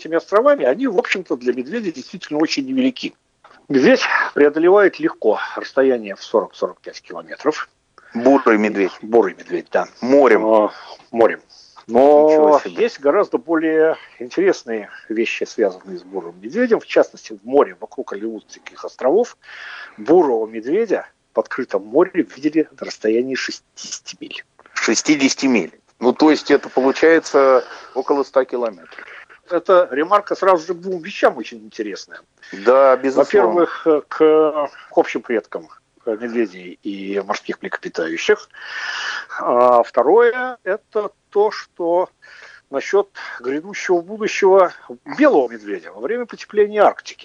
этими островами, они, в общем-то, для медведя действительно очень невелики. Медведь преодолевает легко расстояние в 40-45 километров. Бурый медведь. Бурый медведь, да. Морем. Морем. Но есть гораздо более интересные вещи, связанные с бурым медведем. В частности, в море вокруг Алеутских островов бурого медведя в открытом море видели на расстоянии 60 миль. 60 миль. Ну, то есть это получается около 100 километров. Эта ремарка сразу же к двум вещам очень интересная. Да, безусловно. Во-первых, к общим предкам медведей и морских млекопитающих. А второе, это то, что насчет грядущего будущего белого медведя во время потепления Арктики.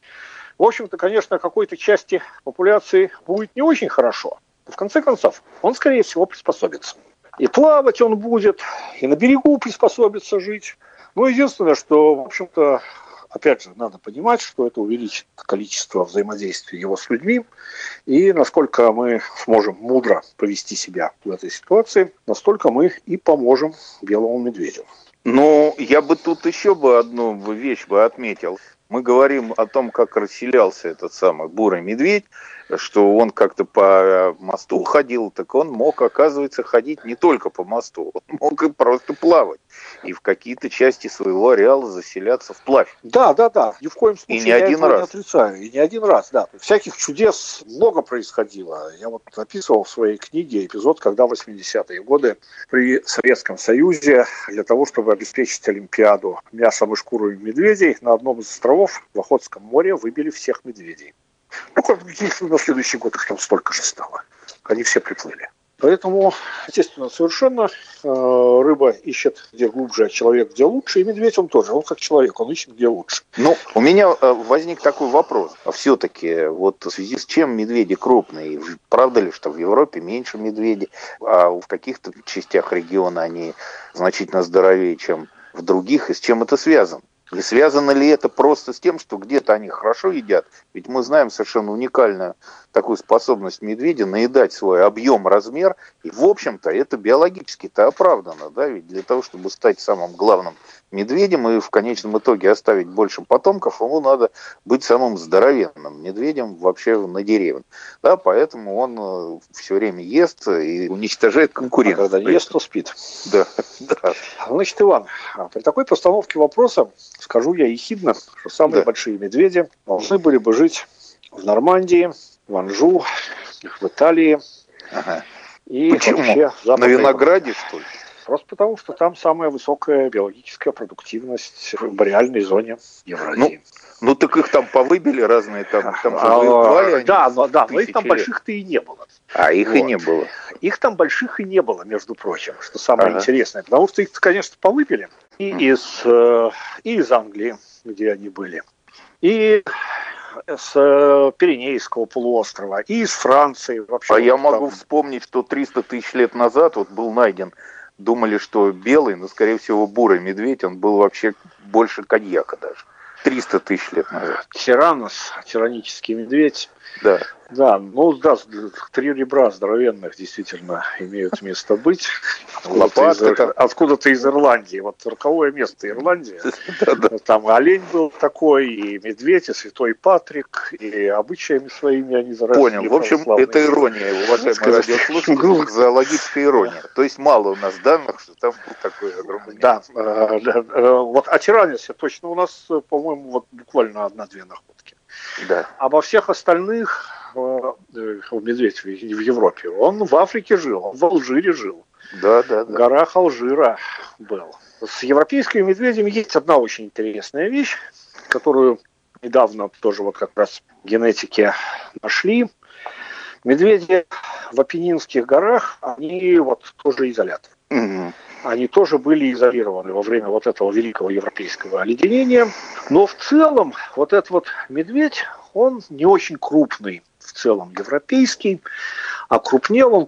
В общем-то, конечно, какой-то части популяции будет не очень хорошо. Но в конце концов, он, скорее всего, приспособится. И плавать он будет, и на берегу приспособится жить. Но единственное, что, в общем-то, опять же, надо понимать, что это увеличит количество взаимодействия его с людьми, и насколько мы сможем мудро повести себя в этой ситуации, настолько мы и поможем белому медведю. Ну, я бы тут еще одну вещь отметил. Мы говорим о том, как расселялся этот самый бурый медведь, что он как-то по мосту ходил, так он мог, оказывается, ходить не только по мосту, он мог и просто плавать, и в какие-то части своего ареала заселяться вплавь. Да, ни в коем случае и не один раз. Не отрицаю, и не один раз, да. Всяких чудес много происходило. Я вот описывал в своей книге эпизод, когда в 80-е годы при Советском Союзе для того, чтобы обеспечить Олимпиаду мясом и шкурой медведей, на одном из островов в Охотском море выбили всех медведей. Ну, на следующий год их там столько же стало. Они все приплыли. Поэтому, естественно, совершенно рыба ищет где глубже, а человек где лучше. И медведь он тоже, он как человек, он ищет где лучше. Ну, у меня возник такой вопрос. А все-таки, вот в связи с чем медведи крупные? Правда ли, что в Европе меньше медведей, а в каких-то частях региона они значительно здоровее, чем в других? И с чем это связано? И связано ли это просто с тем, что где-то они хорошо едят? Ведь мы знаем совершенно уникальную такую способность медведя наедать свой объем, размер. И, в общем-то, это биологически-то оправдано. Да? Ведь для того, чтобы стать самым главным медведем и в конечном итоге оставить больше потомков, ему надо быть самым здоровенным медведем вообще на деревне. Да? Поэтому он все время ест и уничтожает конкурентов. А когда не ест, то спит. Да. Значит, Иван, при такой постановке вопроса скажу я ехидно, что самые большие медведи должны были бы жить в Нормандии, в Анжу, в Италии. Ага. И почему? Вообще на винограде, что ли? Просто потому, что там самая высокая биологическая продуктивность в бореальной зоне Евразии. Ну так их там повыбили разные, там же воевали они. Да, но их там больших-то и не было. А их и не было. Их там больших и не было, между прочим, что самое интересное. Потому что их, конечно, повыбили. И из Англии, где они были, и с Пиренейского полуострова, и из Франции. Вообще, я могу вспомнить, что 300 тысяч лет назад был найден, думали, что белый, но, скорее всего, бурый медведь, он был вообще больше коньяка даже. 300 тысяч лет назад. Тиранический медведь. Да. Да, 3 ребра здоровенных действительно имеют место быть. Откуда-то из Ирландии. Вот роковое место Ирландии. Там олень был такой, и медведь, и святой Патрик, и обычаями своими они заросли. Понял. В общем, это ирония, уважаемые радиослушатели, зоологическая ирония. То есть мало у нас данных, что там был такой огромный. Да. Вот о тиранисе точно у нас, по-моему, вот буквально 1-2 находки. Да. А во всех остальных медведь в Европе, он в Африке жил, он в Алжире жил. Да. В горах Алжира был. С европейскими медведями есть одна очень интересная вещь, которую недавно тоже вот как раз генетики нашли. Медведи в Апеннинских горах, они вот тоже изолятор. Угу. Они тоже были изолированы во время вот этого великого европейского оледенения. Но в целом вот этот вот медведь, он не очень крупный, в целом европейский, а крупнел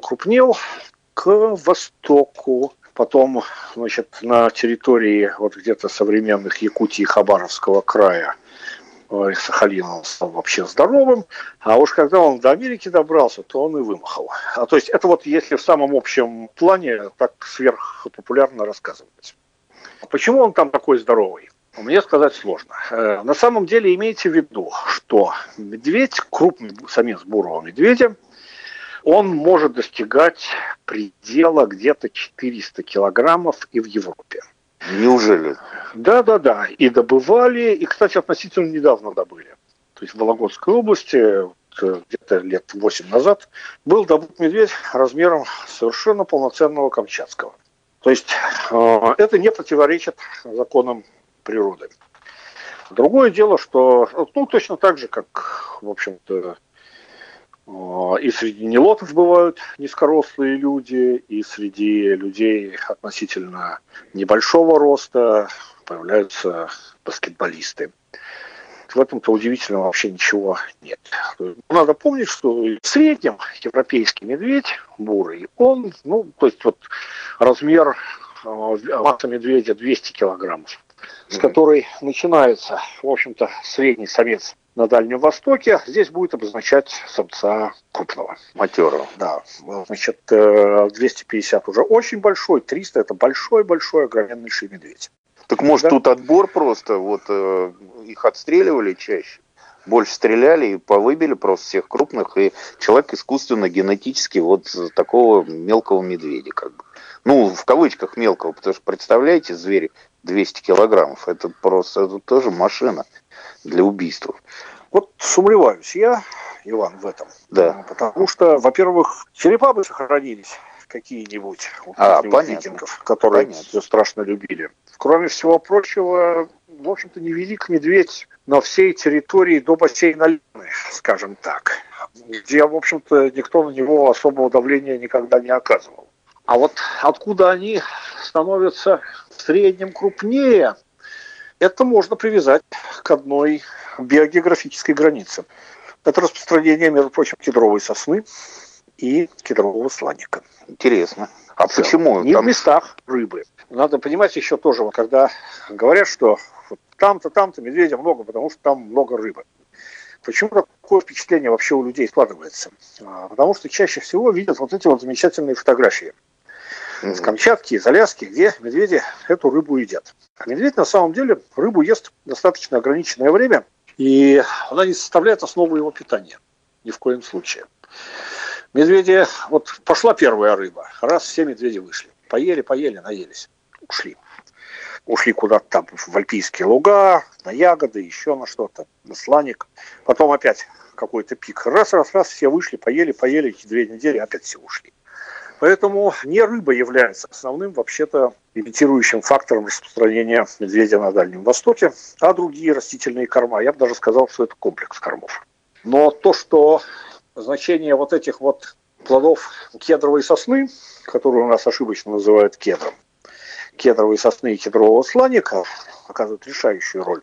к востоку. Потом, значит, на территории вот где-то современных Якутии и Хабаровского края Сахалина он стал вообще здоровым, а уж когда он до Америки добрался, то он и вымахал. То есть это вот если в самом общем плане так сверхпопулярно рассказывать. Почему он там такой здоровый? Мне сказать сложно. На самом деле имейте в виду, что медведь, крупный самец бурого медведя, он может достигать предела где-то 400 килограммов и в Европе. Неужели? Да. И добывали, и, кстати, относительно недавно добыли. То есть в Вологодской области где-то лет 8 назад был добыт медведь размером совершенно полноценного камчатского. То есть это не противоречит законам природы. Другое дело, что точно так же, как, в общем-то, и среди нелотов бывают низкорослые люди, и среди людей относительно небольшого роста появляются баскетболисты. В этом-то удивительного вообще ничего нет. Надо помнить, что в среднем европейский медведь бурый, он, размер масса медведя 200 килограммов, с которой начинается, в общем-то, средний самец на Дальнем Востоке. Здесь будет обозначать самца крупного. Матерого. Да. Значит, 250 уже очень большой, 300 это большой-большой огроменнейший медведь. Так может тут отбор просто, их отстреливали чаще, больше стреляли и повыбили просто всех крупных, и человек искусственно, генетически такого мелкого медведя как бы. В кавычках мелкого, потому что, представляете, зверь 200 килограммов, это тоже машина для убийства. Сомневаюсь я, Иван, в этом. Да. Потому что, во-первых, черепа бы сохранились какие-нибудь викингов, которые все страшно любили. Кроме всего прочего, в общем-то, невелик медведь на всей территории до бассейна Лены, скажем так, где, в общем-то, никто на него особого давления никогда не оказывал. А откуда они становятся в среднем крупнее, это можно привязать к одной биогеографической границе. Это распространение, между прочим, кедровой сосны и кедрового сланника. Интересно. А почему? Не в местах рыбы. Надо понимать еще тоже, когда говорят, что там-то медведя много, потому что там много рыбы. Почему такое впечатление вообще у людей складывается? Потому что чаще всего видят эти замечательные фотографии с Камчатки, из Аляски, где медведи эту рыбу едят. А медведь на самом деле рыбу ест достаточно ограниченное время, и она не составляет основу его питания. Ни в коем случае. Медведи, пошла первая рыба, раз все медведи вышли. Поели, наелись, ушли. Ушли куда-то там в альпийские луга, на ягоды, еще на что-то, на сланик. Потом опять какой-то пик. Раз, все вышли, поели, эти 2 недели, опять все ушли. Поэтому не рыба является основным, вообще-то, имитирующим фактором распространения медведя на Дальнем Востоке, а другие растительные корма. Я бы даже сказал, что это комплекс кормов. Но то, что значение этих плодов кедровой сосны, которые у нас ошибочно называют кедром, кедровой сосны и кедрового сланика оказывают решающую роль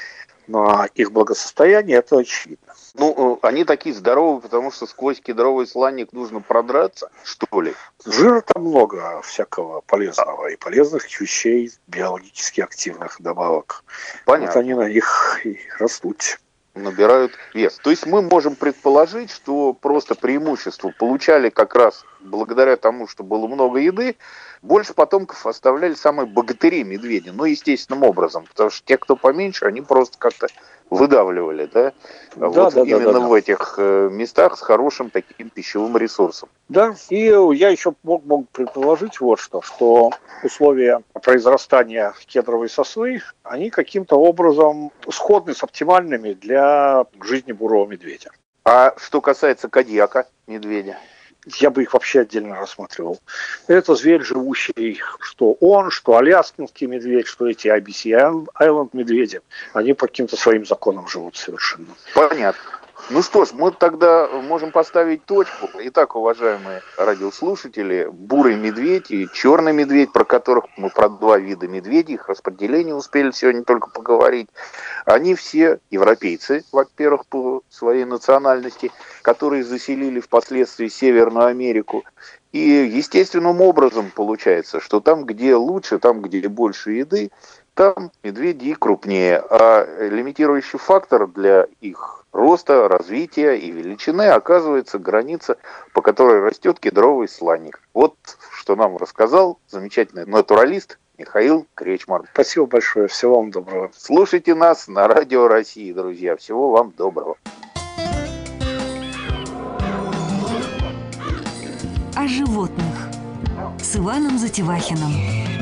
на их благосостояние, это очевидно. Они такие здоровые, потому что сквозь кедровый сланник нужно продраться, что ли? Жира там много всякого полезного и полезных вещей, биологически активных добавок. Понятно. Они на них и растут. Набирают вес. То есть мы можем предположить, что просто преимущество получали как раз благодаря тому, что было много еды, больше потомков оставляли самые богатыри медведи, естественным образом, потому что те, кто поменьше, они просто как-то выдавливали, да? Именно в этих местах с хорошим таким пищевым ресурсом. Да, и я еще мог предположить что условия произрастания кедровой сосны, они каким-то образом сходны с оптимальными для жизни бурого медведя. А что касается кадьяка медведя? Я бы их вообще отдельно рассматривал. Это зверь, живущий, что он, что аляскинский медведь, что эти IBC-Island медведи. Они по каким-то своим законам живут совершенно. Понятно. Что ж, мы тогда можем поставить точку. Итак, уважаемые радиослушатели, бурый медведь и черный медведь, про 2 вида медведей, их распределение успели сегодня только поговорить. Они все европейцы, во-первых, по своей национальности, которые заселили впоследствии Северную Америку. И естественным образом получается, что там, где лучше, там, где больше еды, там медведи и крупнее. А лимитирующий фактор для их роста, развития и величины оказывается граница, по которой растет кедровый сланник. Что нам рассказал замечательный натуралист Михаил Кречмар. Спасибо большое. Всего вам доброго. Слушайте нас на Радио России, друзья. Всего вам доброго. О животных с Иваном Затевахиным.